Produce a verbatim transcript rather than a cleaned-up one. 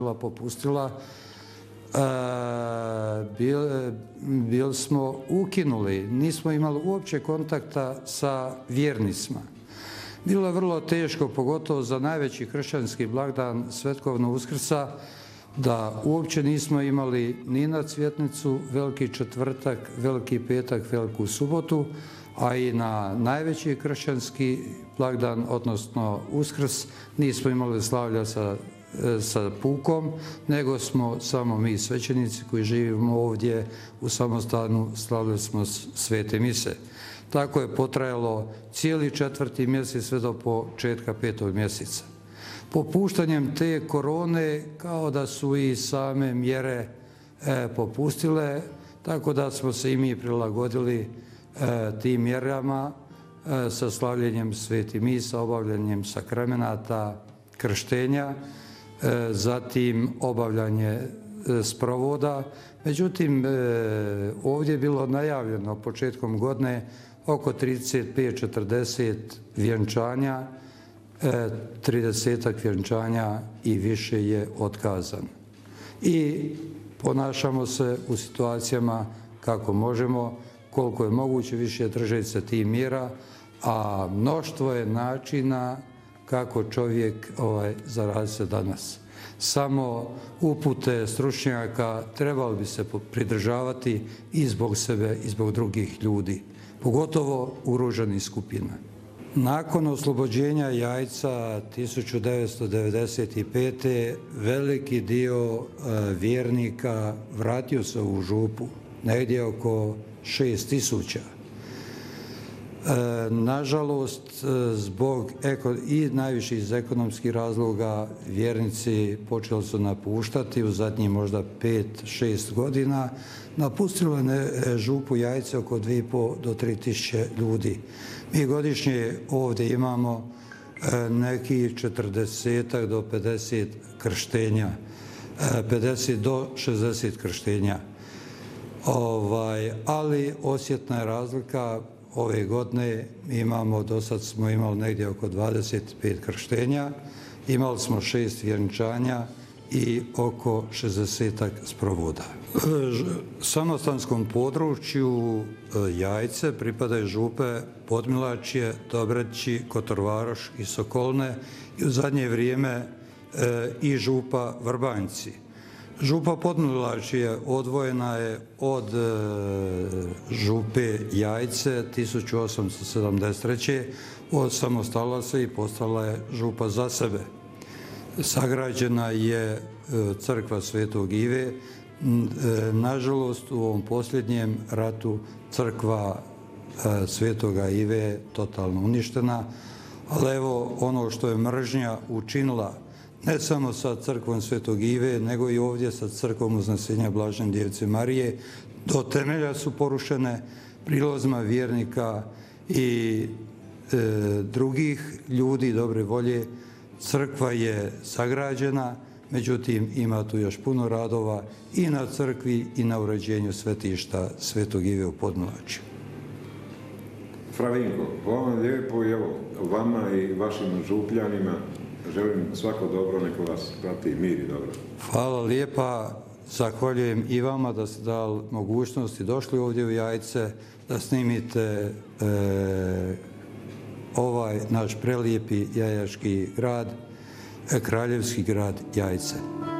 popustila, bili bil smo ukinuli, nismo imali uopće kontakta sa vjernicima. Bilo je vrlo teško, pogotovo za najveći kršćanski blagdan Svetkovnog Uskrsa, da uopće nismo imali ni na Cvjetnicu, Veliki četvrtak, Veliki petak, Veliku subotu, a i na najveći kršćanski blagdan, odnosno Uskrs, nismo imali slavlja sa, sa pukom, nego smo samo mi svećenici koji živimo ovdje u samostanu slavili smo svete mise. Tako je potrajalo cijeli četvrti mjesec sve do početka petog mjeseca. Popuštanjem te korone kao da su i same mjere e, popustile, tako da smo se i mi prilagodili e, tim mjerama e, sa slavljenjem sveti misa, obavljanjem sakramenata, krštenja, e, zatim obavljanje e, sprovoda. Međutim, e, ovdje je bilo najavljeno početkom godine oko trideset pet četrdeset vjenčanja, tridesetak vjenčanja i više je otkazan. I ponašamo se u situacijama kako možemo, koliko je moguće više držati se tih mjera, a mnoštvo je načina kako čovjek ovaj, zarazi se danas. Samo upute stručnjaka trebali bi se pridržavati i zbog sebe i zbog drugih ljudi, pogotovo ugroženih skupina. Nakon oslobođenja Jajca tisuću devetsto devedeset pete. veliki dio vjernika vratio se u župu, negdje oko šest tisuća. Nažalost, zbog i najviše iz ekonomskih razloga vjernici počeli su napuštati u zadnjih možda pet šest godina. Napustilo je župu Jajce oko dvije i po do tri tisuće ljudi. Mi godišnje ovdje imamo neki četrdeset do pedeset krštenja, pedeset do šezdeset krštenja. Ovaj, ali osjetna je razlika. Ove godine imamo, do sad smo imali negdje oko dvadeset pet krštenja, imali smo šest vjenčanja i oko šezdesetak sprovoda. Samostanskom području Jajce pripadaju župe Podmilačje, Dobreći, Kotorvaroš i Sokolne i u zadnje vrijeme i župa Vrbanjci. Župa Podmilačje odvojena je od župe Jajce tisuću osamsto sedamdeset treće. Osamostalila se i postala je župa za sebe. Sagrađena je crkva Svetog Ive. Nažalost, u ovom posljednjem ratu crkva Svetoga Ive je totalno uništena, ali evo ono što je mržnja učinila ne samo sa crkvom Svetog Ive, nego i ovdje sa crkvom Uznesenja Blažene Djevice Marije, do temelja su porušene prilozima vjernika i e, drugih ljudi dobre volje. Crkva je sagrađena, međutim ima tu još puno radova i na crkvi i na uređenju svetišta Svetog Ive u Podmilačju. Fravinko, hvala vam lijepo i evo, vama i vašim župljanima želim svako dobro, neko vas prati mir i dobro. Hvala lijepa, zahvaljujem i vama da ste dali mogućnost i došli ovdje u Jajce da snimite e, ovaj naš prelijepi jajački grad, kraljevski grad Jajce.